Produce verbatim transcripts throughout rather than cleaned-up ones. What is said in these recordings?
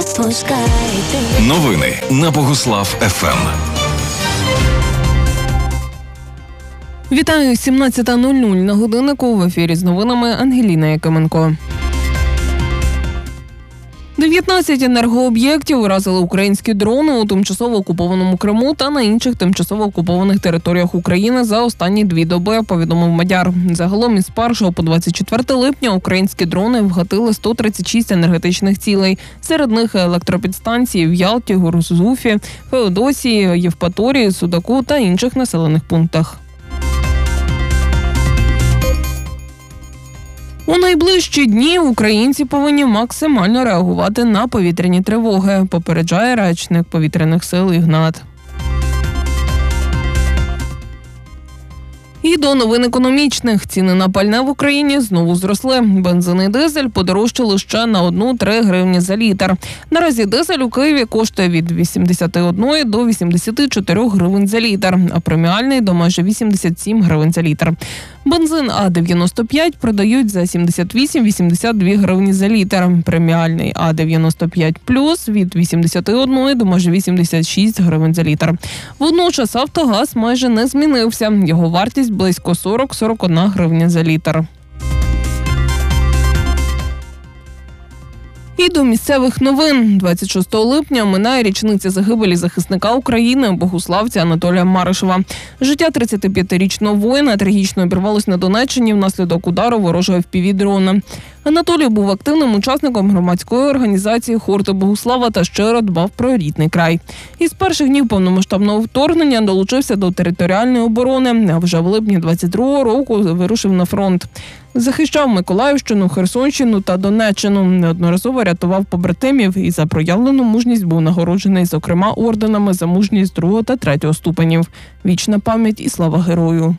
запускайте. Новини на Богуслав еф ем. Вітаю, сімнадцята нуль нуль на годиннику. В ефірі з новинами Ангеліна Якименко. дев'ятнадцять енергооб'єктів уразили українські дрони у тимчасово окупованому Криму та на інших тимчасово окупованих територіях України за останні дві доби, повідомив Мадяр. Загалом із першого по двадцять четверте липня українські дрони вгатили сто тридцять шість енергетичних цілей. Серед них електропідстанції в Ялті, Гурзуфі, Феодосії, Євпаторії, Судаку та інших населених пунктах. У найближчі дні українці повинні максимально реагувати на повітряні тривоги, попереджає речник повітряних сил Ігнат. І до новин економічних. Ціни на пальне в Україні знову зросли. Бензин і дизель подорожчали ще на одну-три гривні за літр. Наразі дизель у Києві коштує від вісімдесят один до вісімдесят чотири гривень за літр, а преміальний до майже вісімдесят сім гривень за літр. Бензин А дев'яносто п'ять продають за сімдесят вісім - вісімдесят дві гривні за літр. Преміальний А дев'яносто п'ять плюс від вісімдесят один до майже вісімдесят шість гривень за літр. Водночас Автогаз майже не змінився. Його вартість близько сорок - сорок одна гривня за літр. І до місцевих новин. двадцять шостого липня минає річниця загибелі захисника України, богуславця Анатолія Маришева. Життя тридцятип'ятирічного воїна трагічно обірвалось на Донеччині внаслідок удару ворожого еф пі ві-дрона. Анатолій був активним учасником громадської організації «Хорти Богуслава» та щиро дбав про рідний край. Із перших днів повномасштабного вторгнення долучився до територіальної оборони, а вже в липні двадцять другого року вирушив на фронт. Захищав Миколаївщину, Херсонщину та Донеччину. Неодноразово рятував побратимів і за проявлену мужність був нагороджений, зокрема, орденами за мужність другого та третього ступенів. Вічна пам'ять і слава герою.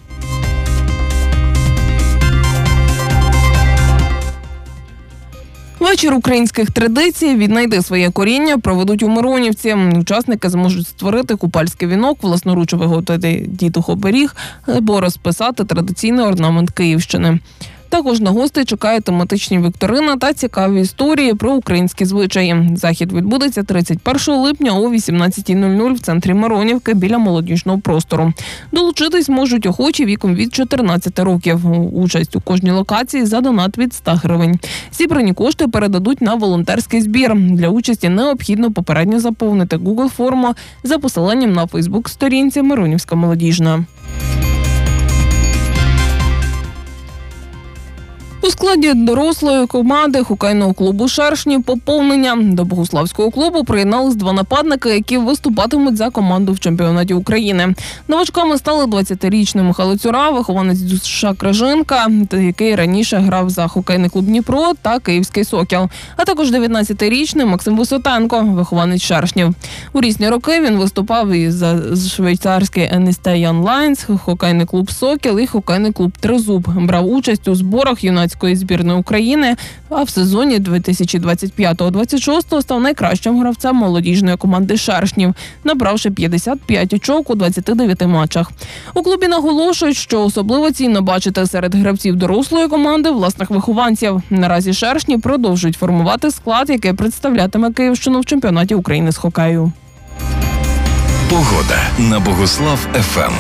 Вечір українських традицій «Віднайди своє коріння» проведуть у Миронівці. Учасники зможуть створити купальський вінок, власноруч виготовити дідух-оберіг або розписати традиційний орнамент Київщини. Також на гостей чекає тематичні вікторини та цікаві історії про українські звичаї. Захід відбудеться тридцять першого липня о вісімнадцятій нуль нуль в центрі Миронівки біля молодіжного простору. Долучитись можуть охочі віком від чотирнадцяти років. Участь у кожній локації за донат від ста гривень. Зібрані кошти передадуть на волонтерський збір. Для участі необхідно попередньо заповнити Google форму за посиланням на Фейсбук-сторінці Миронівська молодіжна. У складі дорослої команди хокейного клубу «Шершні» поповнення. До богуславського клубу приєднались два нападники, які виступатимуть за команду в чемпіонаті України. Новачками стали двадцятирічний Михайло Цюра, вихованець ДЮСШ Кражинка, який раніше грав за хокейний клуб «Дніпро» та Київський «Сокіл», а також дев'ятнадцятирічний Максим Висотенко, вихованець «Шершнів». У різні роки він виступав і за швейцарський ен ес те Young Lions, хокейний клуб «Сокіл» і хокейний клуб «Тризуб». Брав участь у зборах юнацької збірної України, а в сезоні дві тисячі двадцять п'ятого - двадцять шостого став найкращим гравцем молодіжної команди «Шершнів», набравши п'ятдесят п'ять очок у двадцяти дев'яти матчах. У клубі наголошують, що особливо цінно бачити серед гравців дорослої команди власних вихованців. Наразі «Шершні» продовжують формувати склад, який представлятиме Київщину в чемпіонаті України з хокею. Погода на Богуслав еф ем.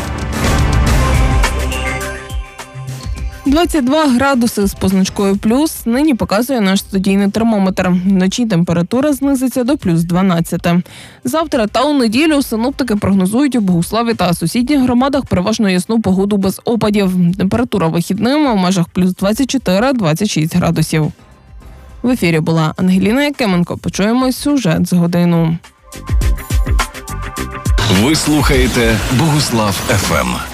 двадцять два градуси з позначкою плюс нині показує наш студійний термометр. Вночі температура знизиться до плюс дванадцяти. Завтра та у неділю синоптики прогнозують у Богуславі та сусідніх громадах переважно ясну погоду без опадів. Температура вихідними у межах плюс двадцять чотири - двадцять шість градусів. В ефірі була Ангеліна Якименко. Почуємось сюжет з годину. Ви слухаєте Богуслав еф ем.